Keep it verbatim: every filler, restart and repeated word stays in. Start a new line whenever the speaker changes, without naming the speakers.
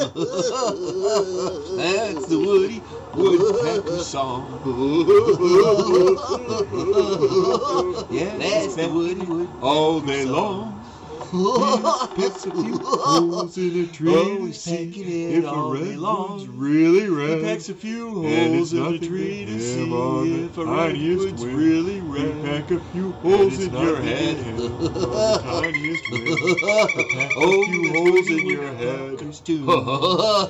That's the Woody Woodpecker song. Yeah, that's the Woody Woodpecker
all day long. He pecks a few holes in a tree
Oh,
to
he's
see
pecking it
if a
all day
redwood's
long.
really
He
red.
pecks a few
And
holes
it's
in the
nothing
tree
but
to see
him on the
if a
tiniest
redwood's
wind.
really
You
red.
peck a few
And
holes
it's
in your
nothing
head
but him
on the tiniest wind. You peck a
Oh,
few
the
holes
Woody
in your head.
Woodpeckers too.